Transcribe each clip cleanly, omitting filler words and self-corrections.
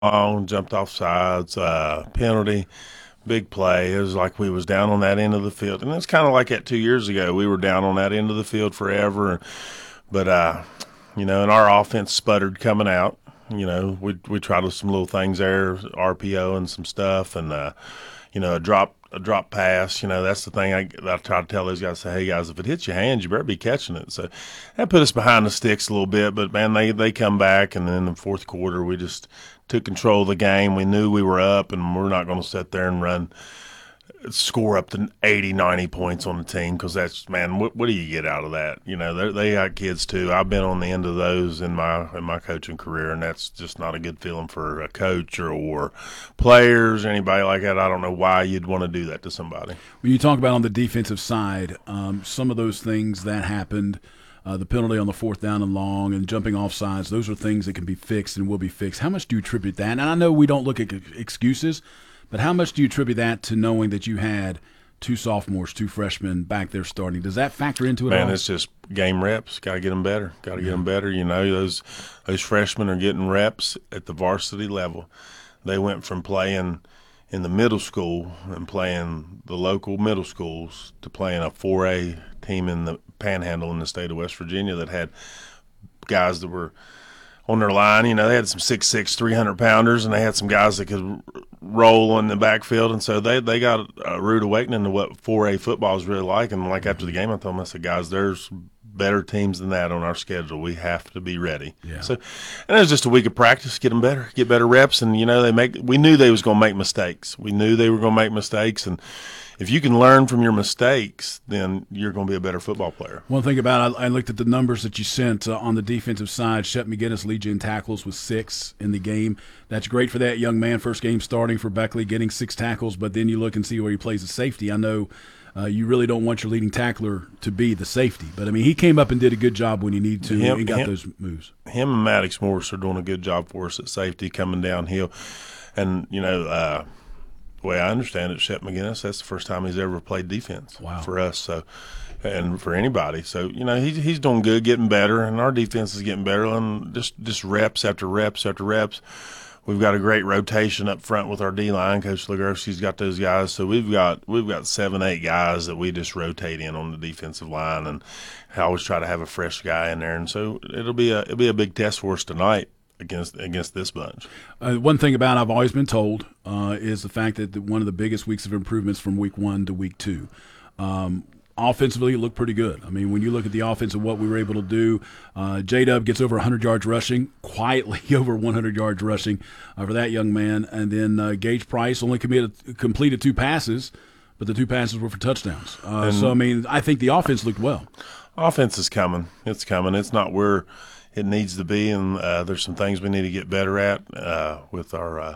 long, jumped off sides, penalty, big play. It was like we was down on that end of the field, and it's kind of like that 2 years ago. We were down on that end of the field forever, but and our offense sputtered coming out. We tried some little things there, RPO and some stuff, and a drop pass. That's the thing I try to tell those guys. Say, hey guys, if it hits your hands, you better be catching it. So that put us behind the sticks a little bit, but man, they come back, and then in the fourth quarter, we just took control of the game. We knew we were up, and we're not going to sit there and score up to 80, 90 points on the team, because that's, man, what do you get out of that? They got kids too. I've been on the end of those in my coaching career, and that's just not a good feeling for a coach or players, anybody like that. I don't know why you'd want to do that to somebody. When you talk about on the defensive side, some of those things that happened, the penalty on the fourth down and long and jumping off sides, those are things that can be fixed and will be fixed. How much do you attribute that? And I know we don't look at excuses, but how much do you attribute that to knowing that you had two sophomores, two freshmen back there starting? Does that factor into it Man, all? it's just game reps. Got to get them better. Got to get them better. Those freshmen are getting reps at the varsity level. They went from playing in the middle school and playing the local middle schools to playing a 4A team in the Panhandle in the state of West Virginia that had guys that were on their line. They had some 6'6", 300-pounders, and they had some guys that could roll in the backfield. And so they got a rude awakening to what 4A football is really like. And like after the game, I told them, I said, guys, there's better teams than that on our schedule. We have to be ready. Yeah. So, and it was just a week of practice, get them better, get better reps. And, we knew they was going to make mistakes. We knew they were going to make mistakes. And if you can learn from your mistakes, then you're going to be a better football player. One thing about it, I looked at the numbers that you sent on the defensive side. Shep McGinnis leads you in tackles with 6 in the game. That's great for that young man. First game starting for Beckley, getting 6 tackles. But then you look and see where he plays the safety. I know you really don't want your leading tackler to be the safety. But, I mean, he came up and did a good job when he needed to and got those moves. Him and Maddox Morris are doing a good job for us at safety coming downhill. And, the way I understand it, Shep McGinnis, that's the first time he's ever played defense for us. So, and for anybody. So, he's doing good, getting better, and our defense is getting better. And just reps after reps after reps. We've got a great rotation up front with our D-line. Coach Legurski's got those guys. So we've got 7, 8 guys that we just rotate in on the defensive line, and I always try to have a fresh guy in there. And so it'll be a big test for us tonight against this bunch. One thing about I've always been told is the fact that one of the biggest weeks of improvements from week 1 to week 2. Offensively, it looked pretty good. I mean, when you look at the offense and what we were able to do, J-Dub gets over 100 yards rushing, quietly over 100 yards rushing for that young man. And then Gage Price only completed 2 passes, but the 2 passes were for touchdowns. So, I mean, I think the offense looked well. Offense is coming. It's coming. It's not where it needs to be, and there's some things we need to get better at with our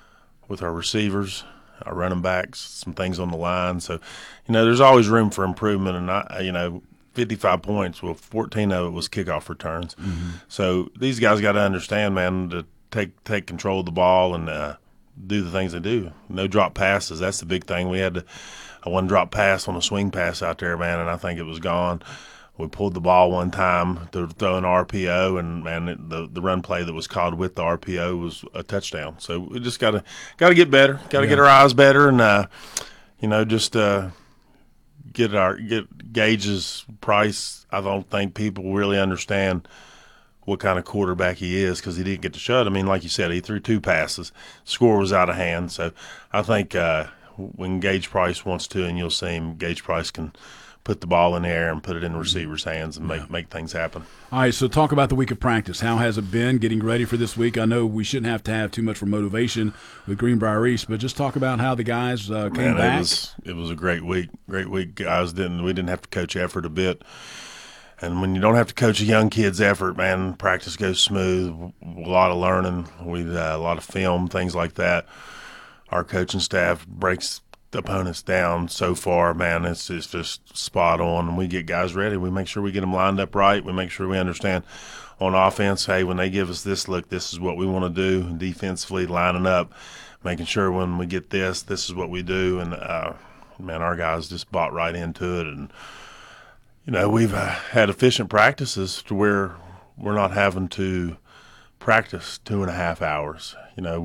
receivers, our running backs, some things on the line. So, there's always room for improvement. And 55 points, well, 14 of it was kickoff returns. Mm-hmm. So these guys got to understand, man, to take control of the ball and do the things they do. No drop passes. That's the big thing. We had a one drop pass on a swing pass out there, man, and I think it was gone. We pulled the ball one time to throw an RPO, and man, the run play that was called with the RPO was a touchdown. So we just got to get better. Got to get our eyes better, and get Gage's Price. I don't think people really understand what kind of quarterback he is, because he didn't get to shut. I mean, like you said, he threw 2 passes. Score was out of hand. So I think when Gage Price wants to, and you'll see him, Gage Price can put the ball in the air and put it in the receiver's hands and make things happen. All right, so talk about the week of practice. How has it been getting ready for this week? I know we shouldn't have to have too much for motivation with Greenbrier East, but just talk about how the guys came back. It was a great week. Great week. Guys we didn't have to coach effort a bit. And when you don't have to coach a young kid's effort, man, practice goes smooth. A lot of learning. A lot of film, things like that. Our coaching staff breaks the opponents down so far, man. It's just spot on. And we get guys ready. We make sure we get them lined up right. We make sure we understand on offense, hey, when they give us this look, this is what we want to do. Defensively, lining up, making sure when we get this is what we do. And, man, our guys just bought right into it. And, we've had efficient practices to where we're not having to practice 2.5 hours. You know,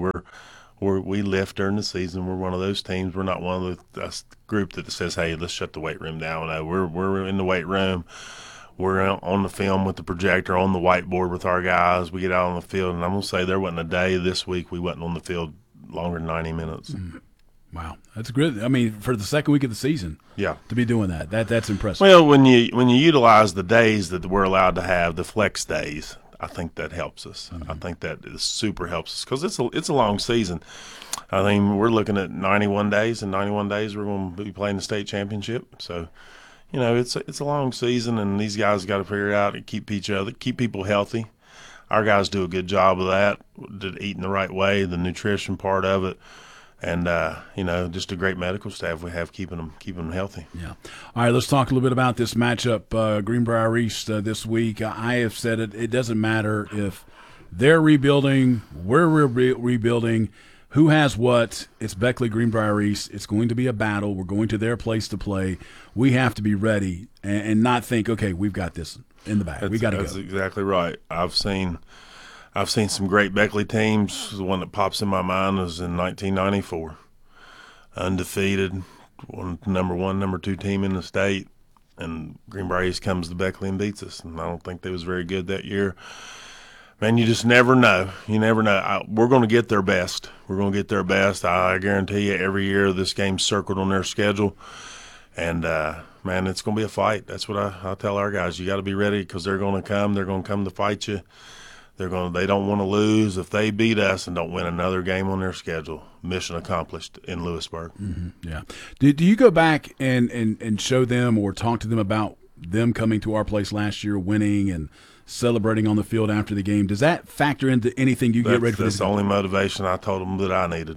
we lift during the season. We're one of those teams. We're not one of the group that says, "Hey, let's shut the weight room down." No, we're in the weight room. We're on the film with the projector on the whiteboard with our guys. We get out on the field, and I'm gonna say there wasn't a day this week we wasn't on the field longer than 90 minutes. Wow, that's good. I mean, for the second week of the season, Yeah. to be doing that's impressive. Well, when you utilize the days that we're allowed to have, the flex days, I think that helps us. I think that is super helps us because it's a long season. I mean, we're looking at 91 days, and 91 days we're going to be playing the state championship. So, you know, it's a long season, and these guys got to figure it out and keep people healthy. Our guys do a good job of that, eating the right way, the nutrition part of it. And, you know, just a great medical staff we have keeping them healthy. Yeah. All right, let's talk a little bit about this matchup, Greenbrier East this week. I have said it doesn't matter if they're rebuilding, we're rebuilding, who has what. It's Beckley, Greenbrier East. It's going to be a battle. We're going to their place to play. We have to be ready and not think, okay, we've got this in the bag. We got to go. That's exactly right. I've seen some great Beckley teams. The one that pops in my mind is in 1994. Undefeated, number one, number two team in the state. And Greenbrier East comes to Beckley and beats us. And I don't think they was very good that year. Man, you just never know. You never know. We're going to get their best. We're going to get their best. I guarantee you every year this game's circled on their schedule. And, man, it's going to be a fight. That's what I tell our guys. You got to be ready because they're going to come. They're going to come to fight you. They don't want to lose. If they beat us and don't win another game on their schedule, mission accomplished in Lewisburg. Mm-hmm. Yeah. Do you go back and show them or talk to them about them coming to our place last year, winning and celebrating on the field after the game? Does that factor into anything you get ready for this? That's the only motivation I told them that I needed.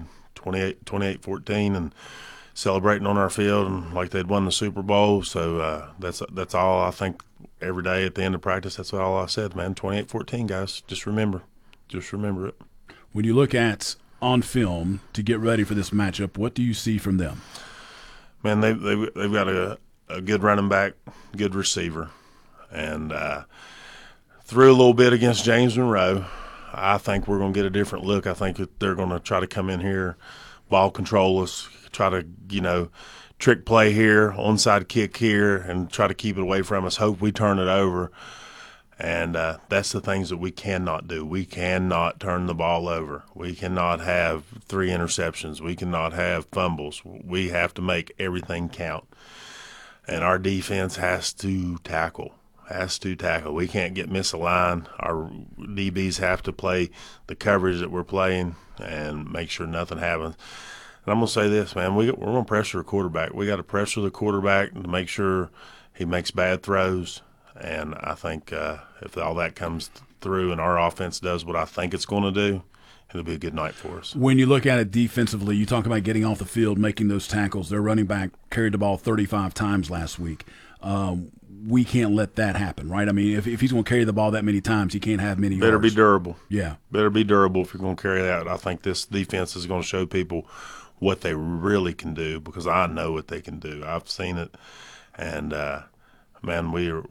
28-14 and celebrating on our field and like they'd won the Super Bowl. So that's all I think. Every day at the end of practice, that's all I said, man. 28-14, guys. Just remember it. When you look at on film to get ready for this matchup, what do you see from them? Man, they've got a good running back, good receiver, and threw a little bit against James Monroe. I think we're going to get a different look. I think that they're going to try to come in here, ball control us, try to, trick play here, onside kick here, and try to keep it away from us. Hope we turn it over. And that's the things that we cannot do. We cannot turn the ball over. We cannot have 3 interceptions. We cannot have fumbles. We have to make everything count. And our defense has to tackle. We can't get misaligned. Our DBs have to play the coverage that we're playing and make sure nothing happens. And I'm going to say this, man, we're going to pressure the quarterback. We got to pressure the quarterback to make sure he makes bad throws. And I think if all that comes through and our offense does what I think it's going to do, it'll be a good night for us. When you look at it defensively, you talk about getting off the field, making those tackles. Their running back carried the ball 35 times last week. We can't let that happen, right? I mean, if he's going to carry the ball that many times, he can't have many yards. Better be durable. Yeah. Better be durable if you're going to carry that. I think this defense is going to show people what they really can do because I know what they can do. I've seen it, and man,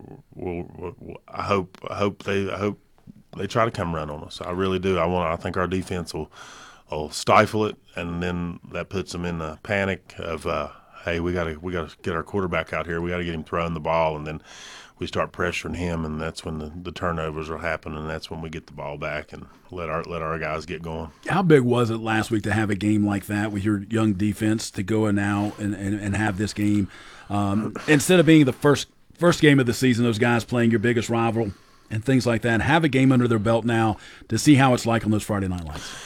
I hope they try to come run on us. I really do. I think our defense will stifle it, and then that puts them in the panic of hey, we got to get our quarterback out here. We got to get him throwing the ball, and then we start pressuring him, and that's when the turnovers will happen, and that's when we get the ball back and let our guys get going. How big was it last week to have a game like that with your young defense to go in now and have this game instead of being the first game of the season, those guys playing your biggest rival and things like that, have a game under their belt now to see how it's like on those Friday night lights?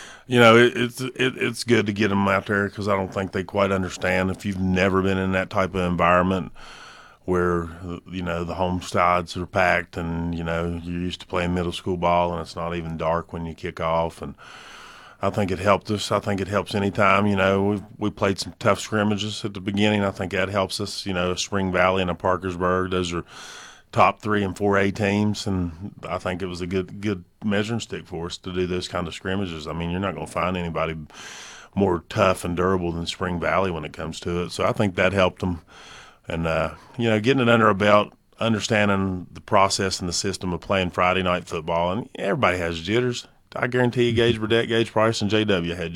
It's good to get them out there because I don't think they quite understand if you've never been in that type of environment where, the home sides are packed and, you're used to playing middle school ball and it's not even dark when you kick off. And I think it helped us. I think it helps anytime. We played some tough scrimmages at the beginning. I think that helps us. Spring Valley and a Parkersburg, those are top 3 and 4A teams, and I think it was a good measuring stick for us to do those kind of scrimmages. I mean, you're not going to find anybody more tough and durable than Spring Valley when it comes to it. So I think that helped them. And, getting it under a belt, understanding the process and the system of playing Friday night football, and everybody has jitters. I guarantee you, Gage Burdett, Gage Price, and JW had